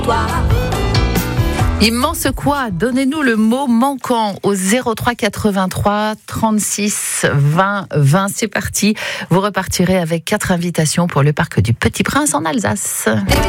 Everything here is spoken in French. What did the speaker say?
Immense quoi? Donnez-nous le mot manquant au 03 83 36 20 20. C'est parti. Vous repartirez avec 4 invitations pour le parc du Petit Prince en Alsace.